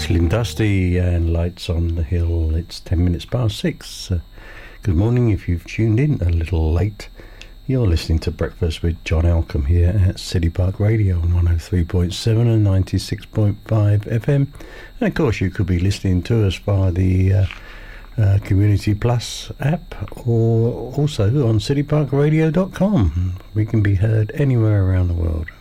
Slim Dusty and Lights on the Hill. It's 10 minutes past 6. Good morning if you've tuned in a little late. You're listening to Breakfast with John Alcombe here at City Park Radio on 103.7 and 96.5 FM. And of course you could be listening to us via the Community Plus app or also on cityparkradio.com. We can be heard anywhere around the world.